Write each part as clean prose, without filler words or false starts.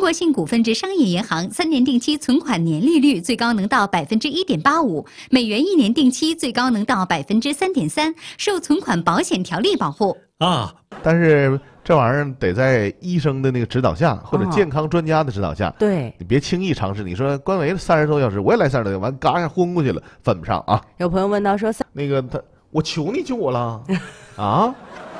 国信股份制商业银行3年定期存款年利率最高能到1.85%，美元1年定期最高能到3.3%，受存款保险条例保护啊。 但是这玩意儿得在医生的那个指导下，或者健康专家的指导下。 对， 你别轻易尝试。你说关维30多小时，我也来30多小时，完嘎一下昏过去了，分不上啊。 有朋友问到说， 那个我求你救我了啊！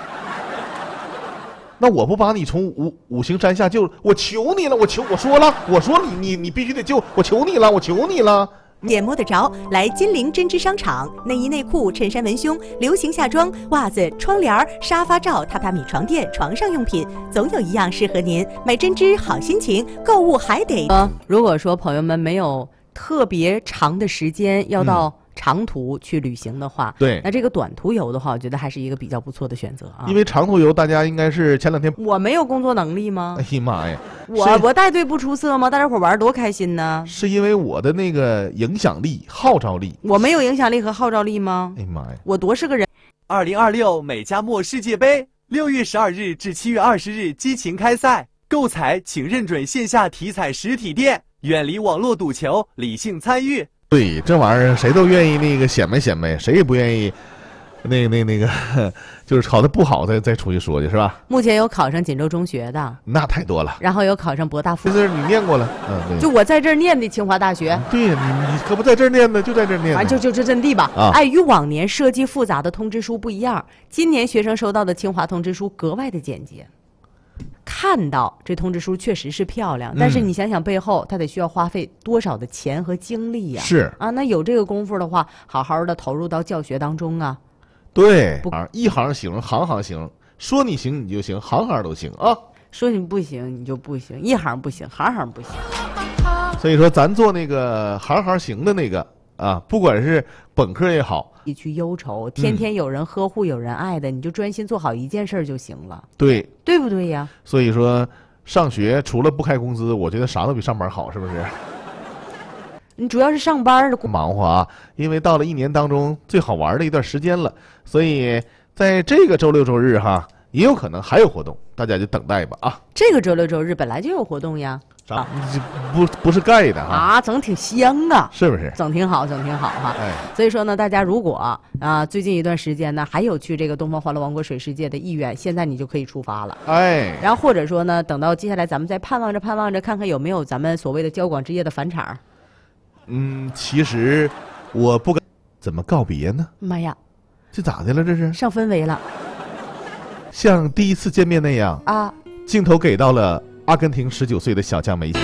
那我不把你从五行山下救，我求你了，我说你必须得救，我求你了，我求你了。 也摸得着，来金陵针织商场，内衣内裤、衬衫文胸、流行夏装、袜子、窗帘、沙发罩、榻榻米床垫、床上用品，总有一样适合您。买针织好心情，购物还得。 如果说朋友们没有特别长的时间要到长途去旅行的话， 对， 那这个短途游的话，我觉得还是一个比较不错的选择啊。 因为长途游，大家应该是前2天， 我没有工作能力吗？ 哎呀妈呀， 我带队不出色吗？大家伙玩多开心呢！ 是因为我的那个影响力、号召力， 我没有影响力和号召力吗？ 哎呀妈呀， 我多是个人。 2026美加墨世界杯6月12日至7月20日激情开赛，购彩请认准线下体彩实体店，远离网络赌球，理性参与。 对，这玩意儿谁都愿意那个显摆显摆，谁也不愿意那个就是考得不好再出去说去，是吧？ 目前有考上锦州中学的， 那太多了， 然后有考上博大附， 这你念过了，对， 就我在这儿念的清华大学。 对呀，你可不在这儿念的，就在这儿念的， 就这阵地吧。 啊， 与往年设计复杂的通知书不一样，今年学生收到的清华通知书格外的简洁。看到这通知书确实是漂亮，但是你想想背后他得需要花费多少的钱和精力呀？ 是啊，那有这个功夫的话，好好的投入到教学当中啊。 对，一行行，行行行，说你行你就行，行行都行啊。 说你不行你就不行，一行不行，行行不行。 所以说，咱做那个行行行的那个啊，不管是本科也好， 你去忧愁，天天有人呵护，有人爱的，你就专心做好一件事就行了。 对， 对不对呀？ 所以说，上学除了不开工资，我觉得啥都比上班好，是不是？ 你主要是上班的忙活啊，因为到了1年当中最好玩的一段时间了，所以在这个周六周日哈，也有可能还有活动，大家就等待吧啊。 这个周六周日本来就有活动呀。 啥？不是盖的啊，整挺香啊， 是不是？ 整挺好哈。 哎， 所以说呢，大家如果最近一段时间呢还有去这个东方欢乐王国水世界的意愿，现在你就可以出发了。 哎， 然后或者说呢，等到接下来咱们再盼望着，看看有没有咱们所谓的交广之夜的返场。 其实我不敢怎么告别呢？ 妈呀， 这咋的了？这是上氛围了， 像第一次见面那样啊！ 镜头给到了阿根廷19岁的小将梅西。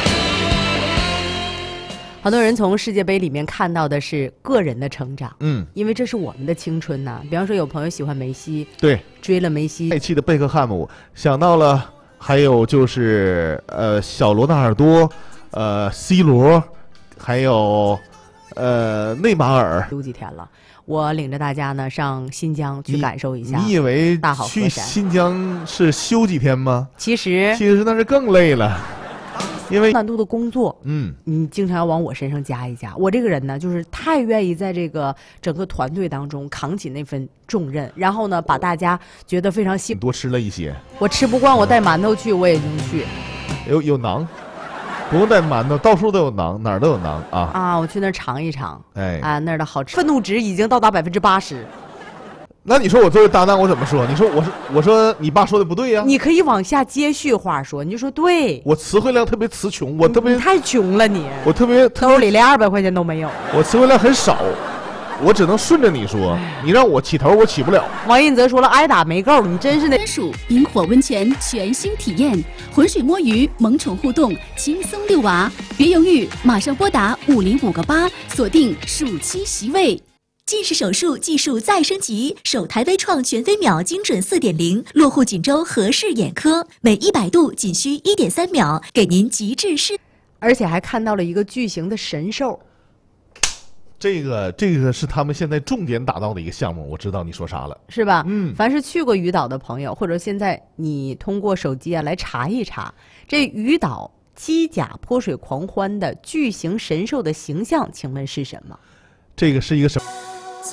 很多人从世界杯里面看到的是个人的成长，因为这是我们的青春呐。比方说，有朋友喜欢梅西， 对， 追了梅西， 爱气的贝克汉姆，想到了，还有就是小罗纳尔多，C 罗，还有内马尔。 有几天了，我领着大家呢上新疆去感受一下。 你以为大好河山去新疆是休几天吗？ 其实那是更累了。因为难度的工作，你经常要往我身上加一加。我这个人呢，就是太愿意在这个整个团队当中扛起那份重任，然后呢，把大家觉得非常幸福。 多吃了一些， 我吃不惯，我带馒头去，我也能去。 有馕，不用带馒头，到处都有馕，哪儿都有馕啊！ 啊，我去那儿尝一尝，那儿的好吃。愤怒值已经到达80%。 那你说我作为搭档我怎么说？你说我说你爸说的不对呀？ 你可以往下接续话说，你就说对。 我词汇量特别词穷，我特别你太穷了你。 我特别兜里连200块钱都没有。 我词汇量很少，我只能顺着你说，你让我起头我起不了。 王印泽说了，挨打没够，你真是那。 属萤火温泉全新体验，浑水摸鱼，萌宠互动，轻松遛娃。别犹豫，马上拨打50588，锁定暑期席位。近视手术技术再升级，首台微创全飞秒精准4.0，落户锦州和氏眼科，每100度仅需1.3秒，给您极致视。 而且还看到了一个巨型的神兽。 这个是他们现在重点打造的一个项目，我知道你说啥了， 是吧？凡是去过鱼岛的朋友，或者现在你通过手机来查一查，这鱼岛机甲泼水狂欢的巨型神兽的形象，请问是什么？ 这个是一个什么？